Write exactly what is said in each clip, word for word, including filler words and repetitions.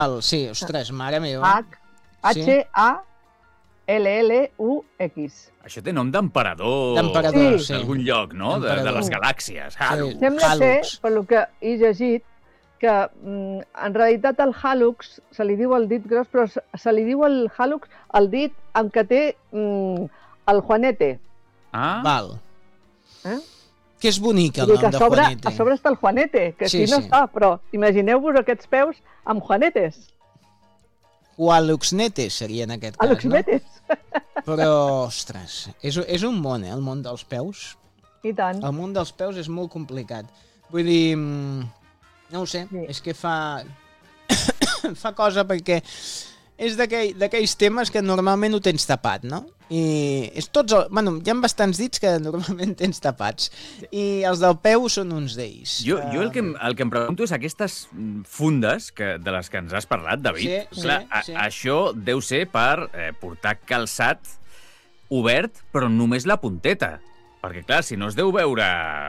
Sí, ostres, mare meva. H, H, A, L, L, U, X. Això té nom d'emperador D'emperador, sí. d'algun lloc, no? De, de les galàxies. Halux. Sembla ser, per lo que he llegit, que mm, en realitat el hàlux se li diu el dit gros, però se, se li diu el hàlux el dit amb què té mm, el Juanete. Ah. Val. Eh? Que és bonic el Vull dir nom que a de sobre, Juanete. a sobre està el Juanete, que Sí, sí, no sí. està, però imagineu-vos aquests peus amb Juanetes. O Aluxnetes seria en aquest cas, Aluxnetes. no? Però, ostres, és, és un món, eh, el món dels peus. I tant. El món dels peus és molt complicat. Vull dir, no ho sé, Sí. és que fa... fa cosa perquè és d'aquell- d'aquells temes que normalment ho tens tapat, no? I és tots... El... Bueno, hi ha bastants dits que normalment tens tapats. I els del peu són uns d'ells. Jo, jo el, que, em- el que em pregunto és aquestes fundes que, de les que ens has parlat, David. Sí, Clar, sí, a, sí. Això deu ser per eh, portar calçat obert, però només la punteta. Perquè, clar, si no es deu veure...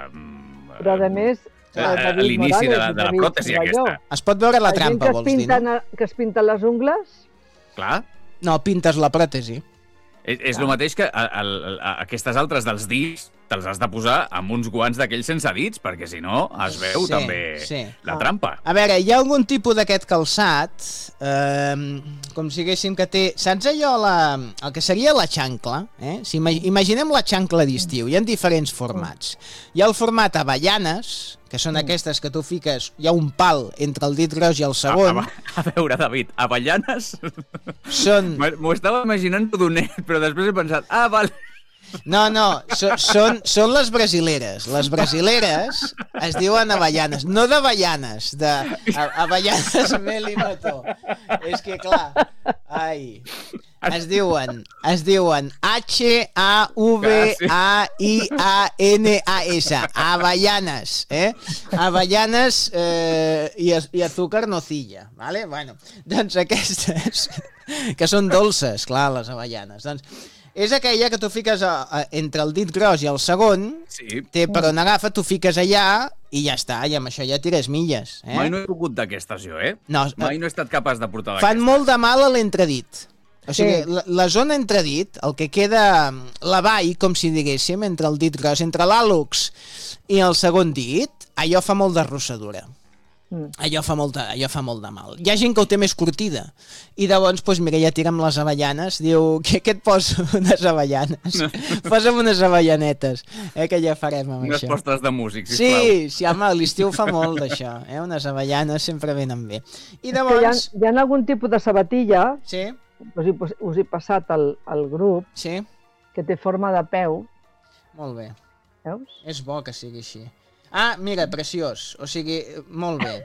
mm, Però, a més, eh, el David l'inici de, la- Morales i de la David pròtesi Cervelló. aquesta. Es pot veure la La gent trampa, que es vols dir, pinten, no? que es pinten les ungles, Clar. No, pintes la pròtesi. És, és el mateix que a, a, a, aquestes altres dels dits te'ls has de posar amb uns guants d'aquells sense dits, perquè si no es veu Sí, també sí. la trampa. A veure, hi ha algun tipus d'aquest calçat, eh, com si diguéssim que té... Saps allò, la, el que seria la xancla? Eh? Si ima imaginem la xancla d'estiu, hi ha diferents formats. Hi ha el format avellanes, que són aquestes que tu fiques, hi ha un pal entre el dit gros i el segon. A, a, a veure, David, avellanes... Són... M'ho estava imaginant rodonet, però després he pensat, ah, val... No, no, so, són, són les brasileres. Les brasileres es diuen avellanes, no d'avellanes, de a- avellanes mel i mató. És que, clar, ai... Es diuen, es diuen H A V A I A N A S, avellanes, eh? Avellanes eh, i, az- i azúcar nocilla, vale? Bueno, doncs aquestes, que són dolces, clar, les avellanes. Doncs és aquella que tu fiques a, a, entre el dit gros i el segon, Sí. té per on agafa, tu fiques allà i ja està, i amb això ja tires milles. Eh? Mai no he pogut d'aquestes, jo, eh? No, Mai no he estat capaç de portar fan d'aquestes. molt de mal a l'entredit. O sigui, Sí. la, la zona entredit, el que queda, la vall, com si diguéssim, entre el dit gros, entre l'àlux i el segon dit, allò fa molt de rossadura. Mm. Allò fa, molt de, allò fa molt de mal. Hi ha gent que ho té més curtida. I llavors, doncs, mira, ja tira amb les avellanes, diu, què, què et poso? Unes avellanes. Posa'm unes avellanetes, eh, que ja farem amb Unes això. postres de músic, sisplau. Sí, sí, home, a l'estiu fa molt d'això, eh? Unes avellanes sempre venen bé. I que hi ha, llavors... hi ha algun tipus de sabatilla, Sí, us he, pos- us he passat al, al grup, sí, que té forma de peu, molt bé. veus? És bo que sigui així. Ah, mira, preciós. O sigui, molt bé.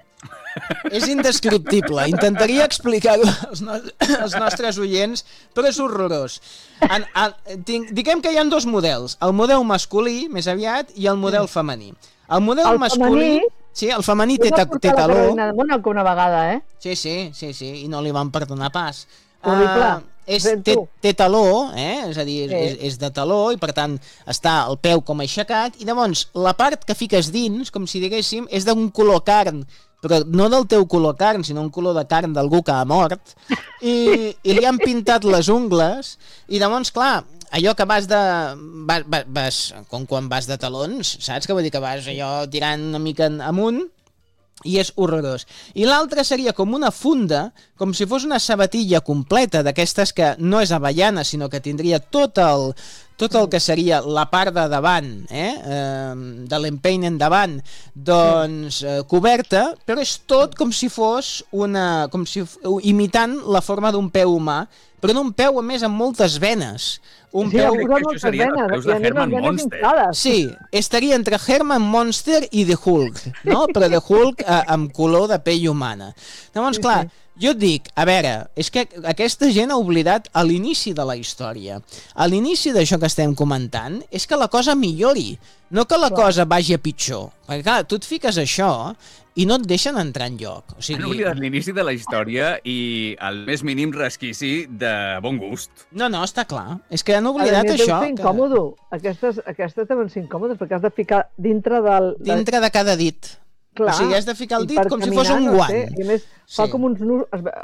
És indescriptible. Intentaria explicar-ho als, no als nostres oients, però és horrorós. En, en, tinc, diguem que hi ha dos models. El model masculí, més aviat, i el model femení. El model El masculí... femení- Sí, el femení Jo té, ta- vaig té portar la taló. Carolina de Mónaco una vegada, eh? Sí, sí, sí, sí, i no li van perdonar pas. Horrible. Ah, és, Ben té, tu. té taló, eh? És a dir, és, Sí. és, és de taló i per tant està el peu com aixecat i llavors la part que fiques dins, com si diguéssim, és d'un color carn, però no del teu color carn, sinó un color de carn d'algú que ha mort i, i li han pintat les ungles i llavors, clar, allò que vas de... Vas, vas, vas, com quan vas de talons, saps? Que vull dir que vas allò tirant una mica en- amunt i és horrorós. I l'altre seria com una funda, com si fos una sabatilla completa d'aquestes que no és avellana, sinó que tindria tot el, tot el que seria la part de davant, eh? Eh, de l'empeny en davant, doncs eh, coberta, però és tot com si fos una... com si f- imitant la forma d'un peu humà, però d'un peu, a més, amb moltes venes. Un Sí, peu... amb que una això moltes serien els venes, peus i de a més Herman les venes Monster. inflades. Sí, estaria entre Herman Monster i The Hulk, no? Però The Hulk eh, amb color de pell humana. Llavors, Sí, clar, sí. jo et dic, a veure, és que aquesta gent ha oblidat a l'inici de la història. A l'inici d'això que estem comentant, és que la cosa millori, no que la cosa vagi a pitjor. Perquè, clar, tu et fiques això i no et deixen entrar en lloc. O Han sigui, oblidat l'inici de la història i el més mínim resquici de bon gust. no, no, està clar. És que han A oblidat més, deu això. ser incòmodo. Aquestes, aquestes deuen ser incòmodes perquè has de ficar dintre del... Que dintre de cada dit. Clar, o sigui, has de ficar el i dit per com si caminar, fos un no guant. sé, I a més, fa Sí. com uns nusos... es ve-